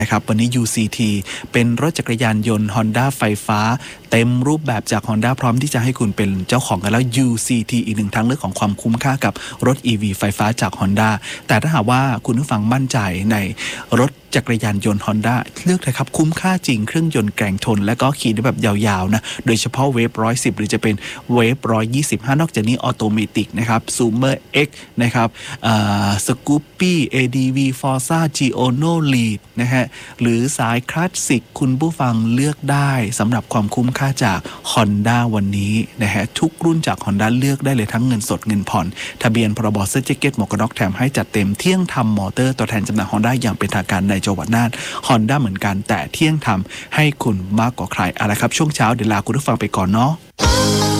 นะครับวันนี้ UCT เป็นรถจักรยานยนต์ Honda ไฟฟ้าเต็มรูปแบบจาก Honda พร้อมที่จะให้คุณเป็นเจ้าของกันแล้ว UCT อีกหนึ่งทางเลือกของความคุ้มค่ากับรถ EV ไฟฟ้าจาก Honda แต่ถ้าหากว่าคุณผู้ฟังมั่นใจในรถจักรยานยนต์ Honda เลือกเลยครับคุ้มค่าจริงเครื่องยนต์แกร่งทนและก็ขี่ได้แบบยาวๆนะโดยเฉพาะเวฟ110หรือจะเป็นเวฟ125นอกจากนี้ออโตเมติกนะครับ Zoomer X นะครับScoopy ADV Forza Giono Lead นะฮะหรือสายคลาสสิกคุณผู้ฟังเลือกได้สำหรับความคุ้มค่าจาก Honda วันนี้นะฮะทุกรุ่นจาก Honda เลือกได้เลยทั้งเงินสดเงินผ่อนทะเบียนพรบเสื้อแจ็คเก็ตหมวกกันน็อกแถมให้จัดเต็มเที่ยงทำมอเตอร์ตัวแทนจำหน่าย Honda อย่างเป็นทางการในจังหวัดน่าน Honda เหมือนกันแต่เที่ยงทำให้คุณมากกว่าใครอะไรครับช่วงเช้าเดี๋ยวลาคุณผู้ฟังไปก่อนเนาะ